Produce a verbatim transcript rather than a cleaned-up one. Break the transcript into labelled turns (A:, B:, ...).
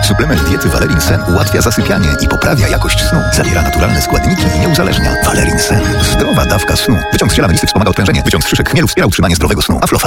A: Suplement diety Valerin Sen ułatwia zasypianie i poprawia jakość snu. Zawiera naturalne składniki i nie uzależnia. Valerin Sen. Zdrowa dawka snu. Wyciąg z ziela melisy wspomaga odprężenie. Wyciąg z szyszek chmielu wspiera utrzymanie zdrowego snu. Aflofarm.